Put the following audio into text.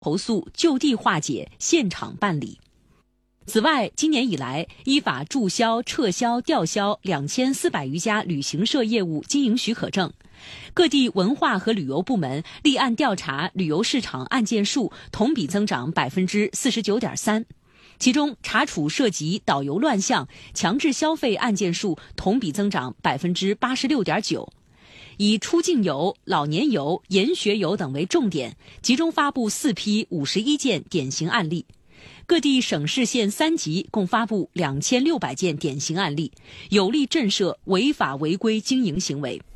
投诉就地化解，现场办理。此外，今年以来，依法注销、撤销、吊销2400余家旅行社业务经营许可证。各地文化和旅游部门立案调查旅游市场案件数同比增长49.3%，其中查处涉及导游乱象、强制消费案件数同比增长86.9%。以出境游、老年游、研学游等为重点，集中发布4批51件典型案例。各地省市县3级共发布2600件典型案例，有力震慑违法违规经营行为。